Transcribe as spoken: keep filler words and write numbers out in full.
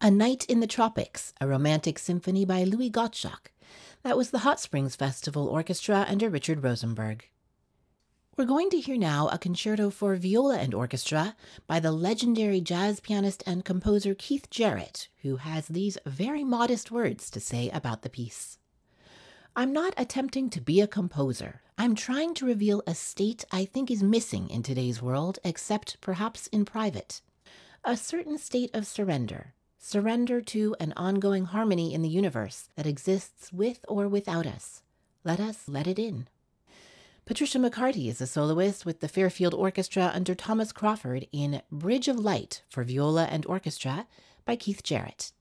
A Night in the Tropics, a romantic symphony by Louis Gottschalk. That was the Hot Springs Festival Orchestra under Richard Rosenberg. We're going to hear now a concerto for viola and orchestra by the legendary jazz pianist and composer Keith Jarrett, who has these very modest words to say about the piece. I'm not attempting to be a composer. I'm trying to reveal a state I think is missing in today's world, except perhaps in private. A certain state of surrender. Surrender to an ongoing harmony in the universe that exists with or without us. Let us let it in. Patricia McCarty is a soloist with the Fairfield Orchestra under Thomas Crawford in Bridge of Light for viola and orchestra by Keith Jarrett.